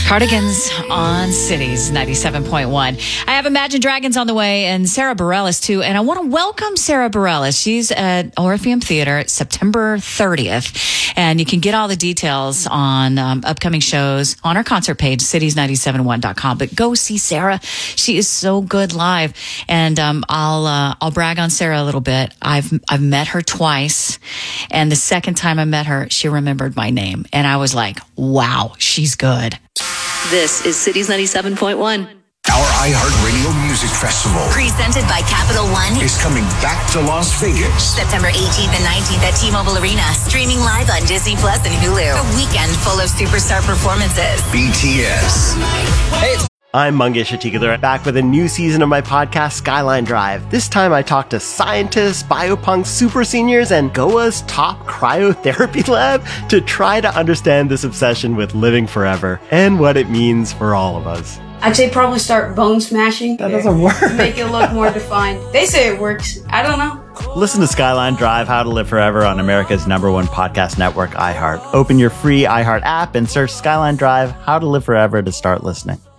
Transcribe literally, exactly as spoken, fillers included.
Cardigans on Cities ninety-seven point one. I have Imagine Dragons on the way and Sarah Bareilles too. And I want to welcome Sarah Bareilles. She's at Orpheum Theater September thirtieth. And you can get all the details on um, upcoming shows on our concert page, cities nine seven one dot com. But go see Sarah. She is so good live. And um, I'll uh, I'll brag on Sarah a little bit. I've I've met her twice. And the second time I met her, she remembered my name. And I was like, wow, she's good. This is Cities ninety-seven point one. Our iHeartRadio Music Festival, presented by Capital One, is coming back to Las Vegas. September eighteenth and nineteenth at T-Mobile Arena. Streaming live on Disney Plus and Hulu. A weekend full of superstar performances. B T S. Hey, I'm Mangesh Hattikudur, back with a new season of my podcast, Skyline Drive. This time I talk to scientists, biopunks, super seniors, and Goa's top cryotherapy lab to try to understand this obsession with living forever and what it means for all of us. I'd say probably start bone smashing. That doesn't work. Make it look more defined. They say it works. I don't know. Listen to Skyline Drive, How to Live Forever on America's number one podcast network, iHeart. Open your free iHeart app and search Skyline Drive, How to Live Forever to start listening.